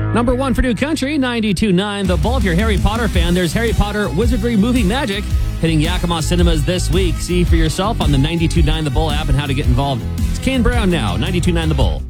Number one for New Country, 92.9 The Bull. If you're a Harry Potter fan, there's Harry Potter Wizardry Movie Magic hitting Yakima Cinemas this week. See for yourself on the 92.9 The Bull app and how to get involved. It's Kane Brown now, 92.9 The Bull.